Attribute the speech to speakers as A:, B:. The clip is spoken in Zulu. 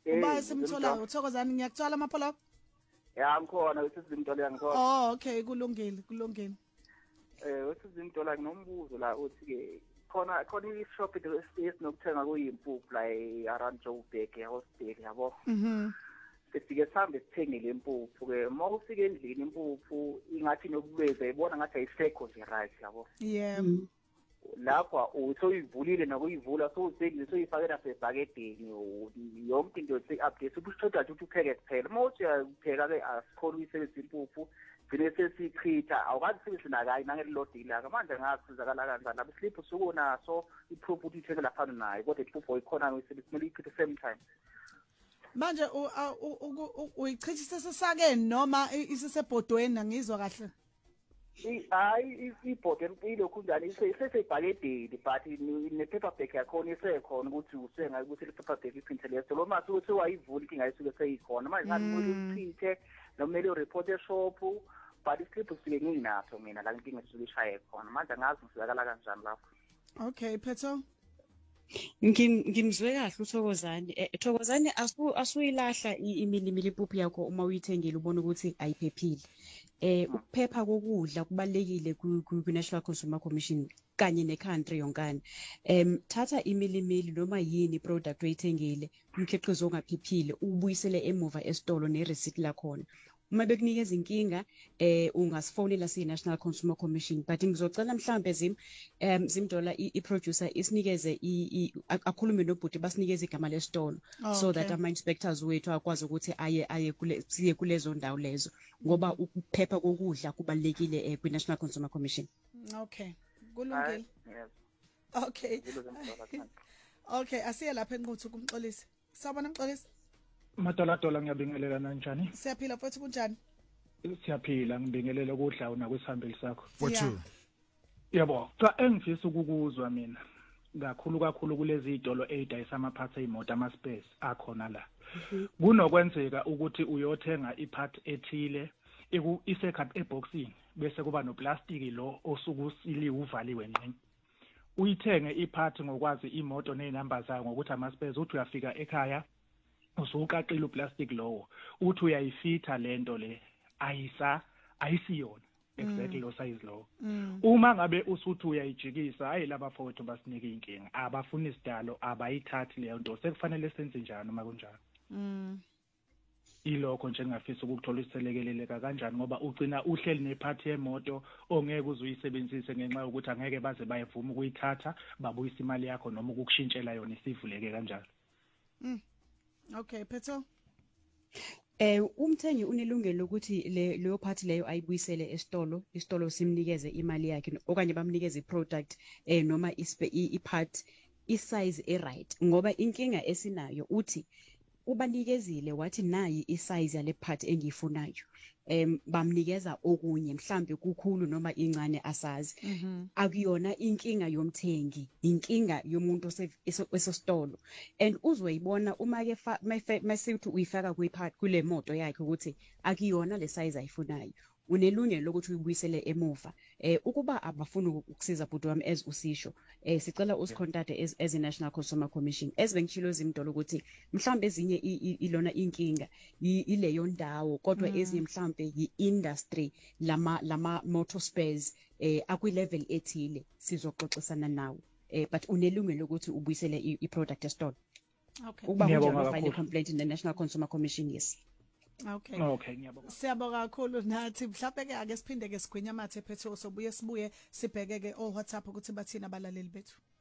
A: Uba simtholayo uthokozani ngiyakuthola amapholo.
B: Ya ngikhona wesizimtola ngikhona.
A: Oh okay kulungile.
B: Wesizimtola nginombuzo la uthi ke khona i-shop esinokuthenga kuyimpuphu la around Joburg eHospital yabo. Sifike sihambe sithenge le mpuphu ke uma ufika endlini impuphu ingathi nokubeza ibona ngathi ayisekho nje right yabo.
A: Yeah.
B: Lapha usoyivulile nakuyivula soyifake nasebhakedeni yonke into se-update ubushoda ukuthi upheke kuphela uma uthi uyapheka ke asikhona uyisebenzisa impuphu gcine sesichitha awukazi sibisina kayi nangelilodila ke manje ngasizakala kanjani lapho slip usuku naso iproof ukuthi itheke laphana nayo kodwa impuphu oyikhona uyisebenzisa kumele ichithe same time.
A: Manje uyichithise sesakeni noma isisebhodweni angizwa kahle.
B: Hayi ibhodi ilokhu njani isesebhakedeni but ne-paper bag yakhona isekhona ukuthi usenga ukuthi le-paper bag iphintele so loma ukuthi wayivula inkinga isuke seyikhona manje ngathi kumele uyichithe nomele ureport eshop but islip sike nginaso mina la inkinga isuke ishaye khona manje angazi ngisizakala kanjani lapho.
A: Okay Phetho.
C: Ngimzwe kahle uThokozani. Thokozani asuyilahla imilimili impuphu yakho uma uyithengile ubona ukuthi ayiphephile. Ukuphepha kokudla kubalekile ku National Consumer Commission kanye ne-country yonkana. Thatha imilimili noma yini product oyithengile umkhiqizo ongaphephile ubuyisele emuva esitolo ne-receipt lakhona. Uma bekunikeza inkinga ungasifonela si-National Consumer Commission but ngizocela mhlambe zimdola i-producer isinikeze akhulume nobhuti basinikeze igama lesitolo so that ama-inspectors wethu akwazi ukuthi siye kulezo ndawo lezo ngoba ukuphepha kokudla kubalekile kwi-National Consumer Commission.
A: Okay kulungile. Okay asiye lapha enquthu kumxolisi. Sawubona Mxolisi.
D: Madolatola ngiyabingelela kanjani?
A: Siyaphila futhi kunjani?
D: Siyaphila ngibingelela ukudla nakwisihambeli sakho.
E: Wethu.
D: Yebo, cha engifisa ukukuzwa mina. Kakhulu kulezi idolo edayisa amaphathi eimoto ama-spares akhona la. Kunokwenzeka ukuthi uyothenga ipart ethile isekhaphi eboxini bese kuba noplastic lo osukusili uvaliwe ngqe. Uyithenge ipart ngokwazi imoto nenamba zayo ngokuthi ama-spares uthi uyafika ekhaya usuqaqile uplastic lowo uthi uyayifitha lento le ayisiyona exactly lo size lo. Uma ngabe usuthi uyayijikisa hayi laba fowethu basinike inkinga abafuna isidalo abayithathi leyo nto sekufanele senze njani uma kunjalo. Ilokho nje ngafisa ukuthola iselekeleleka kanjani ngoba ugcina uhleli nephathi yemoto ongeke uzuyisebenzise ngenxa yokuthi angeke baze bayevuma ukuyithatha babuyisa imali yakho noma ukukushintshela yona isivuleke kanjalo.
A: Okay Phetho.
C: Umthengi unelungelo ukuthi leyo phathi leyo ayibuyisele isitolo simnikeze imali yakhe okanye bamnikeze iproduct noma ipart isize eright ngoba inkinga esinayo uthi ubanikezile wathi nayi isize yale part engiyifunayo bamnikeza okunye mhlambe kukhulu noma incane asazi akuyona inkinga yomthengi inkinga yomuntu osesitolo and uzoyibona uma ke masithi uyifaka kule moto yakhe ukuthi akuyona le size ayifunayo unelungelo lokuthi uyibuyisele emuva ukuba abafuna ukusiza bhuti wami as usisho sicela usicontact as a National Consumer Commission ezibengishilo zimdolo ukuthi mhlambe ezinye ilona inkinga ileyo ndawo kodwa ezinye mhlambe yi-industry lama motor spares akwi level ethile sizoxoxisana nawo but unelungelo lokuthi ubuyisele i-product esitolo.
A: Okay
C: ukuba kunjalo file complaint in the National Consumer Commission. Yes.
A: Okay
D: ngiyabonga.
A: Siyabonga kakhulu nathi mhlawumbe ke ake siphinde ke sigwinya mathe Phetho sobuye sibuye sibheke ke WhatsApp ukuthi bathina abalaleli bethu.